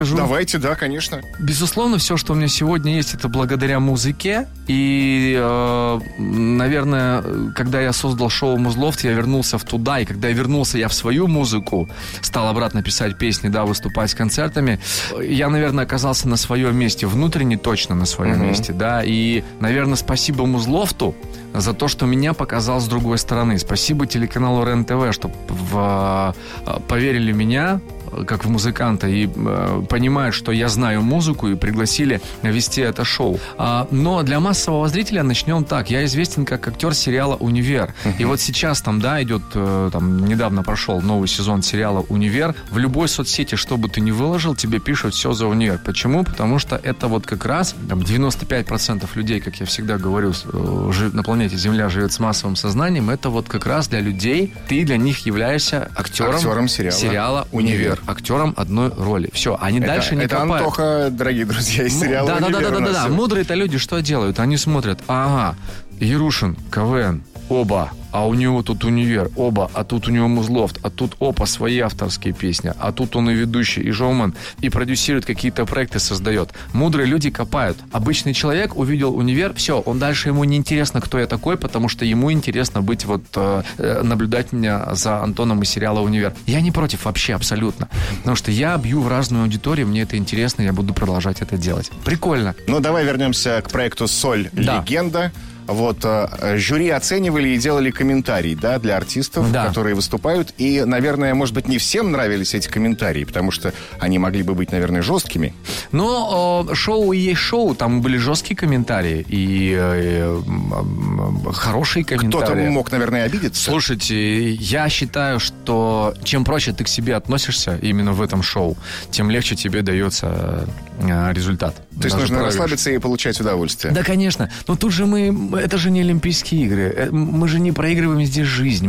Давайте, да, конечно. Безусловно, все, что у меня сегодня есть, это благодаря музыке. И, наверное, когда я создал шоу «Музлофт», я вернулся туда. И когда я вернулся в свою музыку, стал обратно писать песни, да, выступать с концертами, я, наверное, оказался на своем месте, внутренне точно на своем месте, да. И, наверное, спасибо «Музлофту» за то, что меня показал с другой стороны. Спасибо телеканалу РЕН-ТВ, что поверили в меня как в музыканта и понимают, что я знаю музыку, и пригласили вести это шоу. Но для массового зрителя начнем так. Я известен как актер сериала «Универ». И вот сейчас там, да, идет, там недавно прошел новый сезон сериала «Универ». В любой соцсети, что бы ты ни выложил, тебе пишут все за «Универ». Почему? Потому что это вот как раз там 95% людей, как я всегда говорю, на планете Земля живет с массовым сознанием. Это вот как раз для людей. Ты для них являешься актером сериала «Универ». Актером одной роли. Все, они дальше не копают. Это Антоха, дорогие друзья, из сериала «Универ». Да. Мудрые-то люди что делают? Они смотрят, Ярушин, КВН, оба, а у него тут «Универ», оба, а тут у него «Музлофт», а тут свои авторские песни, а тут он и ведущий, и шоумен, и продюсирует какие-то проекты, создает. Мудрые люди копают. Обычный человек увидел «Универ», все, он дальше ему не интересно, кто я такой, потому что ему интересно быть наблюдать меня за Антоном из сериала «Универ». Я не против вообще, абсолютно. Потому что я бью в разную аудиторию, мне это интересно, я буду продолжать это делать. Прикольно. Ну, давай вернемся к проекту «Соль. Легенда». Вот, жюри оценивали и делали комментарии, да, для артистов, которые выступают. И, наверное, может быть, не всем нравились эти комментарии, потому что они могли бы быть, наверное, жесткими. Но шоу и есть шоу, там были жесткие комментарии и хорошие комментарии. Кто-то мог, наверное, обидеться. Слушайте, я считаю, что чем проще ты к себе относишься именно в этом шоу, тем легче тебе дается результат. То есть нужно расслабиться и получать удовольствие. Да, конечно. Но тут же это же не Олимпийские игры. Мы же не проигрываем здесь жизнь.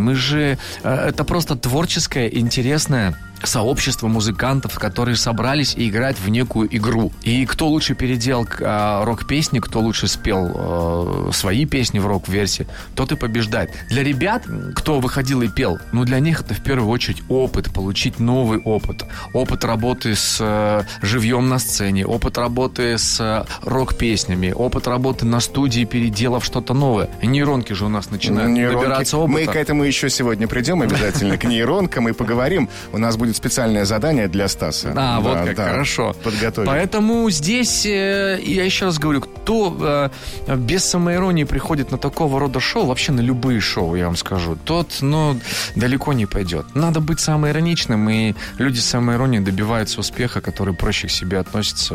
Это просто творческое, интересное сообщество музыкантов, которые собрались и играть в некую игру. И кто лучше переделал рок-песни, кто лучше спел свои песни в рок-версии, тот и побеждает. Для ребят, кто выходил и пел, для них это в первую очередь опыт, получить новый опыт. Опыт работы с живьем на сцене, опыт работы с рок-песнями, опыт работы на студии, переделав что-то новое. Нейронки же у нас начинают набираться опыта. Мы к этому еще сегодня придем обязательно, к нейронкам, и поговорим. У нас будет специальное задание для Стаса. Хорошо. Подготовим. Поэтому здесь, я еще раз говорю, кто без самоиронии приходит на такого рода шоу, вообще на любые шоу, я вам скажу, тот, далеко не пойдет. Надо быть самоироничным, и люди с самоиронией добиваются успеха, который проще к себе относится,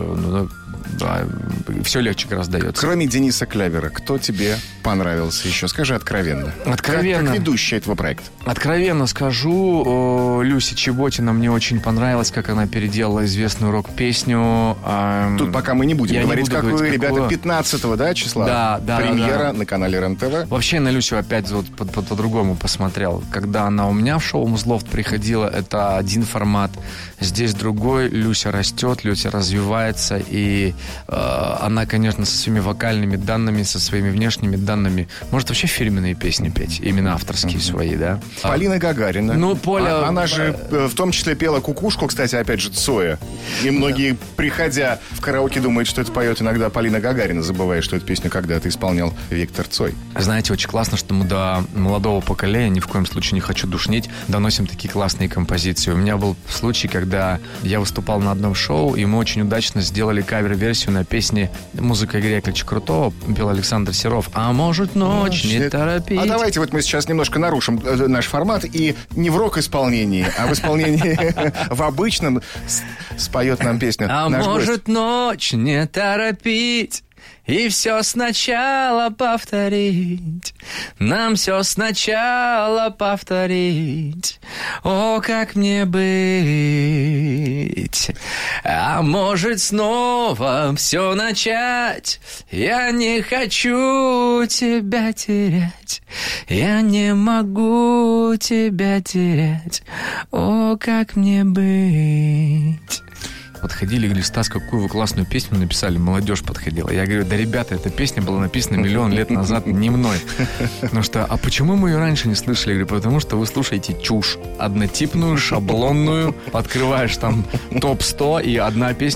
все легче гораздо дается. Кроме Дениса Клявера, кто тебе понравился еще? Скажи откровенно. Откровенно. Как ведущий этого проекта. Откровенно скажу, Люся Чеботина мне очень понравилась, как она переделала известную рок-песню. Тут пока мы не будем говорить, какую, ребята, 15 числа. Премьера на канале РЕН-ТВ. Вообще на Люсю опять по-другому посмотрел. Когда она у меня в шоу «Музлофт» приходила, это один формат. Здесь другой. Люся растет, Люся развивается, и она, конечно, со своими вокальными данными, со своими внешними данными может вообще фирменные песни петь, именно авторские свои, да. Полина Гагарина. Поля... Она же в том числе пела «Кукушку», кстати, опять же, Цоя. И многие, приходя в караоке, думают, что это поет иногда Полина Гагарина, забывая, что эту песню когда-то исполнял Виктор Цой. Знаете, очень классно, что мы до молодого поколения, ни в коем случае не хочу душнить, доносим такие классные композиции. У меня был случай, когда я выступал на одном шоу, и мы очень удачно сделали кавер-версию на песни «Музыка Игоря Яковлевича Крутого», пел Александр Серов. «А может, ночь не торопить». А давайте мы сейчас немножко нарушим наш формат и не в рок-исполнении, а в исполнении в обычном споет нам песню. А может, ночь не торопить и все сначала повторить. Нам все сначала повторить. О, как мне быть? А может, снова все начать? Я не хочу тебя терять. Я не могу тебя терять. О, как мне быть? подходили и говорили: Стас, какую вы классную песню написали, молодежь подходила. Я говорю: да, ребята, эта песня была написана миллион лет назад, не мной. Потому что, а почему мы ее раньше не слышали? Я говорю: потому что вы слушаете чушь. Однотипную, шаблонную, открываешь там топ-100, и одна песня